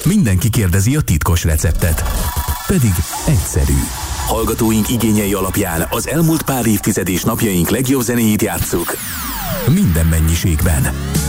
Mindenki kérdezi a titkos receptet. Pedig egyszerű. Hallgatóink igényei alapján az elmúlt pár évtized és napjaink legjobb zenéjét játsszuk. Minden mennyiségben.